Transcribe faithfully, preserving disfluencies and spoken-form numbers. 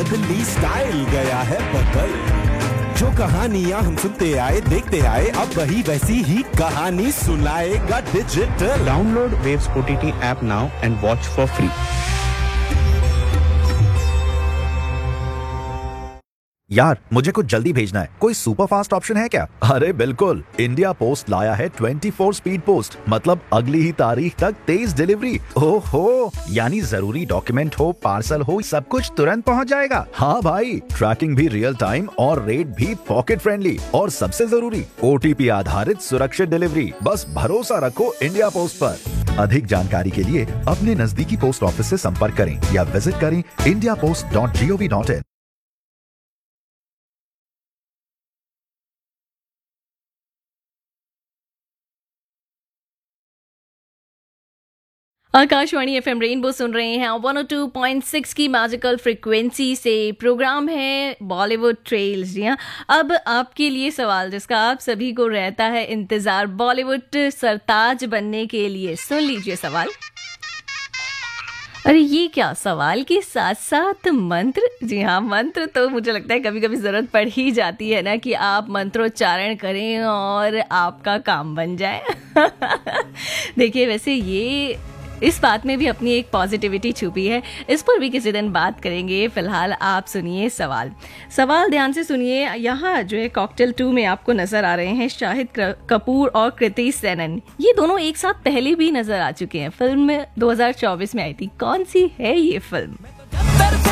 बदली स्टाइल गया है बदल। जो कहानियां हम सुनते आए देखते आए अब वही वैसी ही कहानी सुनाएगा digital. Download waves OTT app now and watch for free. यार मुझे कुछ जल्दी भेजना है, कोई सुपर फास्ट ऑप्शन है क्या? अरे बिल्कुल, इंडिया पोस्ट लाया है चौबीस स्पीड पोस्ट, मतलब अगली ही तारीख तक तेज डिलीवरी। ओहो, यानी जरूरी डॉक्यूमेंट हो, पार्सल हो, सब कुछ तुरंत पहुंच जाएगा। हाँ भाई, ट्रैकिंग भी रियल टाइम और रेट भी पॉकेट फ्रेंडली, और सबसे जरूरी ओटीपी आधारित सुरक्षित डिलीवरी। बस भरोसा रखो इंडिया पोस्ट पर। अधिक जानकारी के लिए अपने नजदीकी पोस्ट ऑफिस से संपर्क करें या विजिट करें India post dot G O V dot in. Akashvani FM rainbow सुन रहे हैं one O two point six की मैजिकल फ्रिक्वेंसी से। प्रोग्राम है बॉलीवुड ट्रेल्स। जी हाँ, अब आपके लिए सवाल जिसका आप सभी को रहता है इंतजार, बॉलीवुड सरताज बनने के लिए। सुन लीजिए सवाल। अरे ये क्या, सवाल के साथ साथ मंत्र? जी हाँ, मंत्र तो मुझे लगता है कभी कभी ज़रूरत पड़ ही जाती है ना, कि आप मंत्रोच्चारण करें और आपका काम बन जाए। देखिए, वैसे ये इस बात में भी अपनी एक पॉजिटिविटी छुपी है, इस पर भी किसी दिन बात करेंगे। फिलहाल आप सुनिए सवाल। सवाल ध्यान से सुनिए। यहाँ जो है कॉकटेल टू में आपको नजर आ रहे हैं शाहिद कपूर और कृति सेनन। ये दोनों एक साथ पहले भी नजर आ चुके हैं, फिल्म दो हज़ार चौबीस में आई थी। कौन सी है ये फिल्म?